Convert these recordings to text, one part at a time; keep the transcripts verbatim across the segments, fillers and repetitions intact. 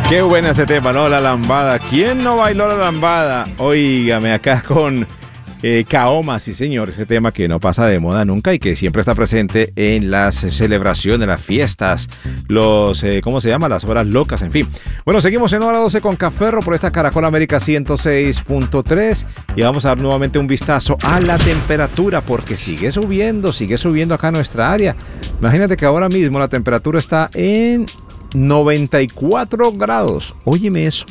Qué buena este tema, ¿no? La lambada. ¿Quién no bailó la lambada? Óigame, acá con eh, Kaoma, sí señor, ese tema que no pasa de moda nunca y que siempre está presente en las celebraciones, las fiestas, los, eh, ¿cómo se llama? Las horas locas, en fin. Bueno, seguimos en hora doce con Caferro por esta Caracol América ciento seis punto tres y vamos a dar nuevamente un vistazo a la temperatura porque sigue subiendo, sigue subiendo acá en nuestra área. Imagínate que ahora mismo la temperatura está en noventa y cuatro grados. Óyeme eso.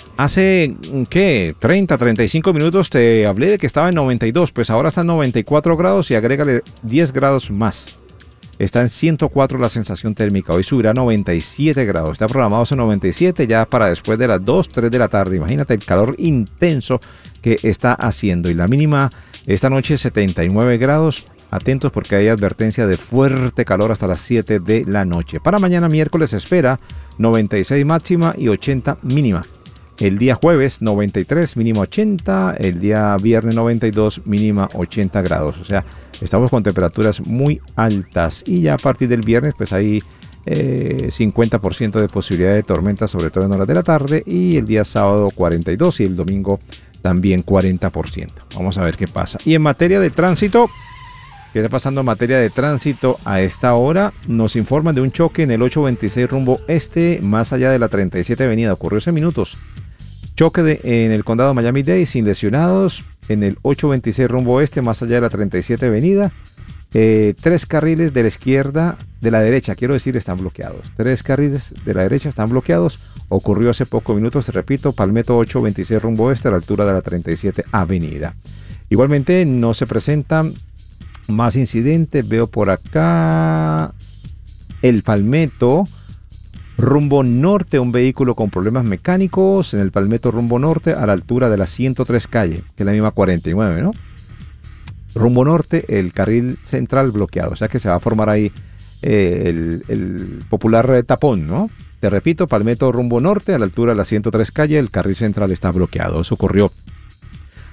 Hace, ¿qué? treinta, treinta y cinco minutos te hablé de que estaba en noventa y dos. Pues ahora está en noventa y cuatro grados y agrégale diez grados más. Está en ciento cuatro la sensación térmica. Hoy subirá a noventa y siete grados. Está programado a noventa y siete ya para después de las dos, tres de la tarde. Imagínate el calor intenso que está haciendo. Y la mínima esta noche setenta y nueve grados. Atentos porque hay advertencia de fuerte calor hasta las siete de la noche. Para mañana miércoles se espera noventa y seis máxima y ochenta mínima. El día jueves noventa y tres, mínima ochenta. El día viernes noventa y dos, mínima ochenta grados. O sea, estamos con temperaturas muy altas. Y ya a partir del viernes pues hay eh, cincuenta por ciento de posibilidad de tormenta, sobre todo en horas de la tarde. Y el día sábado cuarenta y dos y el domingo también cuarenta por ciento. Vamos a ver qué pasa. Y en materia de tránsito... ¿Qué está pasando en materia de tránsito a esta hora? Nos informan de un choque en el ochocientos veintiséis rumbo este, más allá de la treinta y siete avenida. Ocurrió hace minutos. Choque de, en el condado Miami-Dade sin lesionados. En el ochocientos veintiséis rumbo este, más allá de la treinta y siete avenida. Eh, tres carriles de la izquierda, de la derecha, quiero decir, están bloqueados. Tres carriles de la derecha están bloqueados. Ocurrió hace pocos minutos, te repito, Palmetto ochocientos veintiséis rumbo este, a la altura de la treinta y siete avenida. Igualmente no se presentan más incidentes. Veo por acá el Palmetto rumbo norte, un vehículo con problemas mecánicos en el Palmetto rumbo norte a la altura de la ciento tres calle, que es la misma cuarenta y nueve, ¿no? Rumbo norte, el carril central bloqueado, o sea que se va a formar ahí eh, el, el popular tapón, ¿no? Te repito, Palmetto rumbo norte a la altura de la ciento tres calle, el carril central está bloqueado. Eso ocurrió